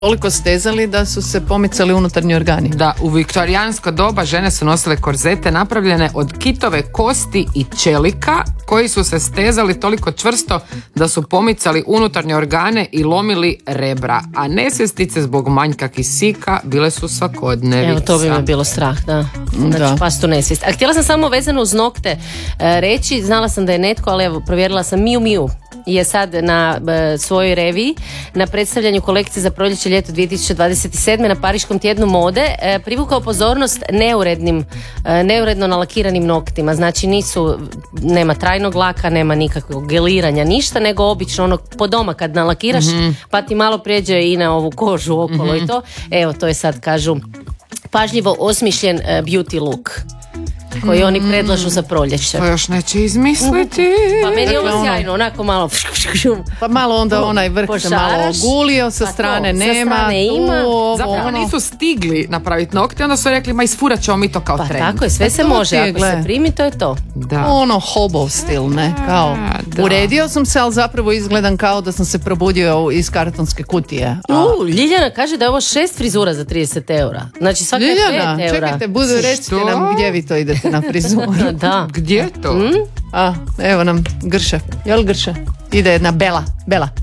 toliko stezali da su se pomicali unutarnji organi. Da, u viktorijansko doba žene su nosile korzete napravljene od kitove kosti i čelika koji su se stezali toliko čvrsto da su pomicali unutarnje organe i lomili rebra, a nesvjestice zbog manjka kisika bile su svakodnevica. Evo, to bi me bilo strah, da. Znači, pastu nesvijest. A htjela sam samo vezano uz nokte reći, znala sam da je netko, ali evo, provjerila sam, Miu Miu je sad na svojoj reviji na predstavljanju kolekcije za proljeće ljeto 2027. na Pariškom tjednu mode privukao pozornost neuredno nalakiranim noktima. Znači nema trajnog laka, nema nikakvog geliranja, ništa, nego obično ono po doma kad nalakiraš pa ti malo prijeđe i na ovu kožu okolo i to. Evo, to je sad, kažu, pažljivo osmišljen beauty look koji oni predlažu za proljeće. To još neće izmisliti. Pa meni je ovo sjajno, onako malo... Pa malo onda onaj vrh se malo ogulio, sa strane nema. Sa strane ima. Zapravo nisu stigli napraviti nokte, onda su rekli, ma isfurat ćemo mi to kao trend. Pa tako je, sve se može, ako se primi, to je to. Da. Ono hobo stil, ne? Kao, uredio sam se, ali zapravo izgledam kao da sam se probudio iz kartonske kutije. Ljiljana kaže da je ovo 6 frizura za 30 eura. Znači svaka je 5 eura. Čekajte, recite nam gdje vi to idete na frizuru. Da. Gdje to? Evo nam Grše. Jel Grše? Ide jedna Bela.